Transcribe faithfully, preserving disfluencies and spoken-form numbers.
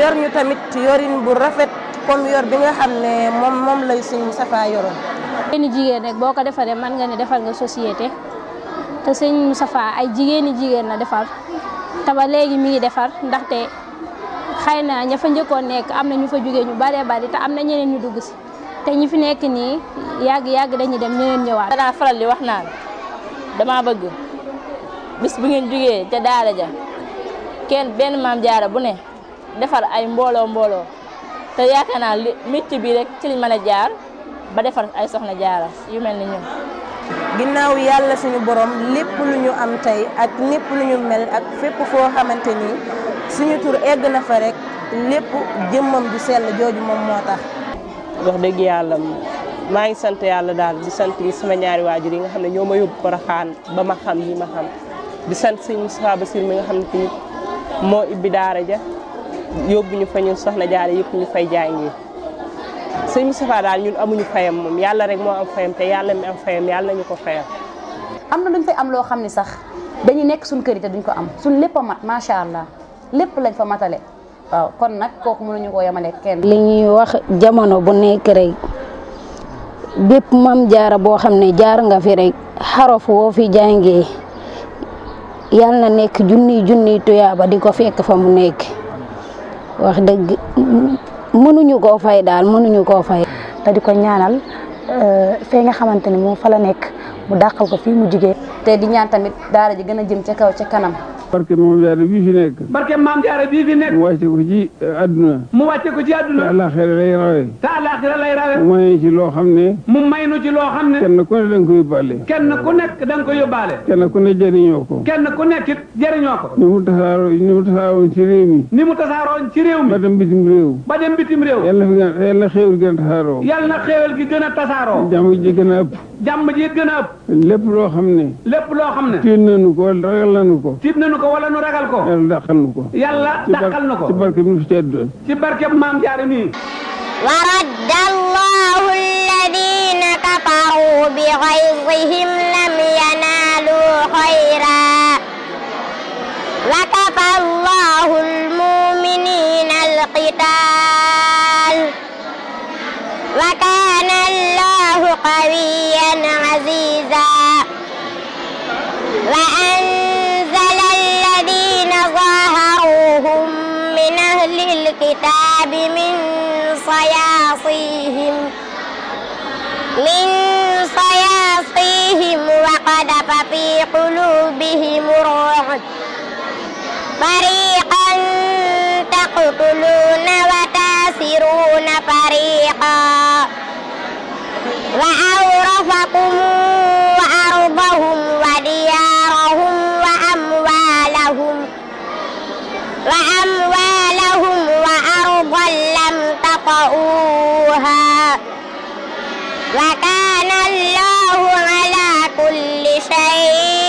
yor ñu tamit yorin bu rafet comme yor bi nga xam ne moom moom lay Sëñ Moustapha yoroon. jigéeni jigéen rek boo ko defaree mën nga ne defal nga société te Sëñ Moustapha ay jigéeni jigéen la defar te ba léegi mi ngi defar ndaxte xëy na ña fa njëkkoon nekk am na ñu fa jógee ñu baree bari te am na ñeneen ñu dugg si te ñi fi nekk nii yàgg yàgg dañuy dem ñeneen ñëwaat. danaa faral di wax naan dama bëgg bis bu ngeen jógee te daara ja kenn benn maam jaara bu ne defar ay mbooloo mbooloo te yaakaar naa li métier bi rek ci liñ mën a jaar ba defar ay soxna jaara yu mel ni ñun. ginnaaw yàlla suñu borom lépp lu ñu am tey ak lépp lu ñu mel ak fépp foo xamante ni suñu tur egg na fa rek lépp jëmmam ju sell jooju moom moo tax. wax dëgg yàlla maa ngi sant yàlla daal di sant sama ñaari waajur yi nga xam ne ñoo ma yóbbu Porokhane ba ma xam yi ma xam di sant Sëñ Moustapha Bassir mi nga xam ne tamit moo ibbi daara ja yóbbu ñu fa ñun soxna jaara yëpp ñu fay jàngi Sëñ Moustapha daal ñun amuñu fayam moom yàlla rek moo am fayam te yàlla mi am fayam yàlla nañu ko fayam. am na luñ fay am loo xam ne sax dañuy nekk suñ kër yi te duñ ko am suñ lépp a mat macha allah lépp lañ fa matale waaw kon nag kooku mënuñu koo yemale kenn. li ñuy wax jamono bu nekk rek bépp mam jaara boo xam ne jaar nga fi rek xarof woo fi jàngee yal na nekk junniy junniy tuyaaba di ko fekk fa mu nekk wax dëgg mënuñu koo fay daal mënuñu koo fay. te di ko ñaanal fee nga xamante ni moom fa la nekk mu dàqal ko fii mu jigee te di ñaan tamit daara ji gën a jëm ca kaw ca kanam. barke maam jaara bii fi nekk. barke maam jaara bii fi nekk. mu wàcce ko ci àdduna. mu wàcce ko ci àdduna. te àllaaxira lay rawe. te àllaaxira lay rawe. mu may ci loo xam ne. mu may nu ci loo xam ne. kenn ku ne da nga ko yóbbaale. kenn ku nekk da nga ko yóbbaale. kenn ku ne jëriñoo ko. kenn ku nekk it jëriñoo ko. ni mu tasaaroo ni mu tasaaroon ci réew mi. ni mu tasaaroon ci réew mi. ba dem bitim réew. ba dem bitim réew. yàlla fi gën yàlla xéewal gën a tasaaroo. yàlla xéewal gi gën a tasaaroo. jàmm ji gën a ëpp. jàmm ji gën a ëpp. lépp loo xam ne. lépp loo xam ne. tiit nañu ko wala ragal nañu ko. tiit nañu ko wala nu ragal ko. yàlla dàqal nu ko. yàlla dàqal nu ko. ci barke bi mu fi teddoon. ci barke maam jaara nii. wa radda allahu alladina kafaru bi ghayzihim lam yanalu khayra wa kafa allahu almu'minina alqital wa kana allahu qawiyyan aziza wa anzala alladina zaharuhum min ahli alkitabi min صياصيهم من صياصيهم وقذف في قلوبهم الرعب فريقا تقتلون وتاسرون فريقا وأورثكم أرضهم وديارهم وأموالهم وأموالهم وأرضا لم تطئوها وكان الله على كل شيء